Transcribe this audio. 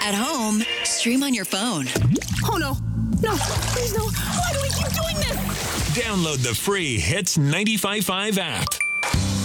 At home, stream on your phone. Oh, no. No, please, no. Why do we keep doing this? Download the free Hits 95.5 app.